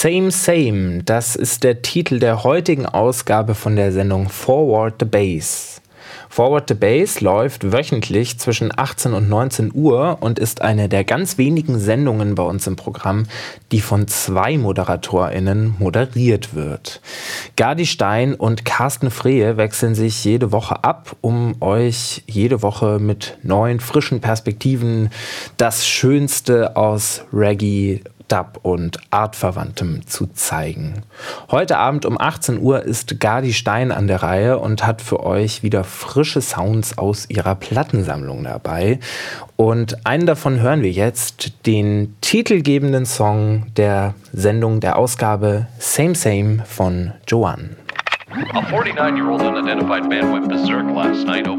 Same, Same, das ist der Titel der heutigen Ausgabe von der Sendung Forward the Bass. Forward the Bass läuft wöchentlich zwischen 18 und 19 Uhr und ist eine der ganz wenigen Sendungen bei uns im Programm, die von 2 ModeratorInnen moderiert wird. Gadi Stein und Carsten Frehe wechseln sich jede Woche ab, um euch jede Woche mit neuen, frischen Perspektiven das Schönste aus Reggae, Dub und Artverwandtem zu zeigen. Heute Abend um 18 Uhr ist Gadi Stein an der Reihe und hat für euch wieder frische Sounds aus ihrer Plattensammlung dabei. Und einen davon hören wir jetzt, den titelgebenden Song der Sendung, der Ausgabe Same Same von Joanne. A 49-year-old unidentified man went berserk last night over